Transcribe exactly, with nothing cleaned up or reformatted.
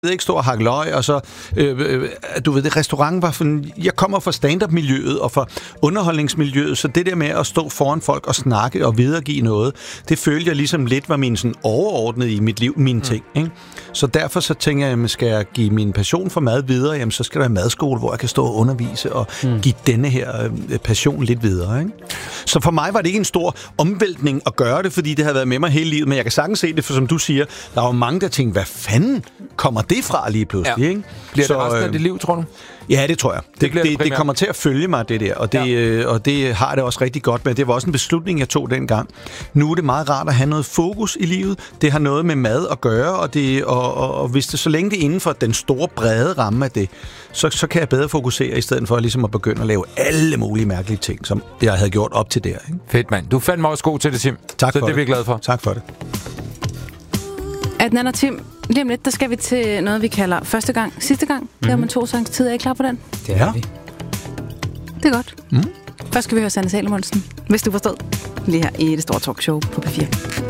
Jeg ikke stå og hakke løg, og så, øh, øh, du ved, det restaurant var for, jeg kommer fra stand-up-miljøet og fra underholdningsmiljøet, så det der med at stå foran folk og snakke og videregive noget, det følte jeg ligesom lidt var min sådan overordnede i mit liv, mine mm. ting, ikke? Så derfor så tænker jeg, jamen, skal jeg give min passion for mad videre, jamen så skal der en madskole, hvor jeg kan stå og undervise og mm. give denne her øh, passion lidt videre, ikke? Så for mig var det ikke en stor omvæltning at gøre det, fordi det havde været med mig hele livet, men jeg kan sagtens se det, for som du siger, der var mange, der tænkte, hvad fanden kommer det fra lige pludselig, ja. Ikke? Bliver så, det resten af dit liv, tror du? Ja, det tror jeg. Det, det, det, det kommer til at følge mig, det der, og det, ja. øh, og det har det også rigtig godt med. Det var også en beslutning, jeg tog dengang. Nu er det meget rart at have noget fokus i livet. Det har noget med mad at gøre, og, det, og, og, og hvis det så længe det er inden for den store, brede ramme af det, så, så kan jeg bedre fokusere, i stedet for ligesom at begynde at lave alle mulige mærkelige ting, som jeg havde gjort op til der. Ikke? Fedt, mand. Du fandt mig også god til det, Tim. Tak så for det. det er vi glade for. Tak for det. Adnan og Tim, lige om lidt, der skal vi til noget, vi kalder første gang, sidste gang. Mm-hmm. Det har man to sangs tid. Er I klar på den? Det er ja. vi. Det er godt. Mm. Først skal vi høre Sanne Salomonsen, hvis du forstod. Lige her i det store talkshow på P fire.